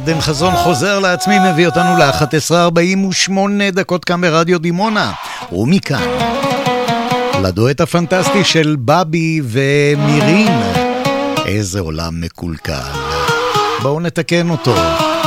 עדן חזון חוזר לעצמי מביא אותנו ל-11:48 כאן ברדיו דימונה, ומכאן לדואט הפנטסטי של בבי ומירין, איזה עולם מקולקל, בואו נתקן אותו.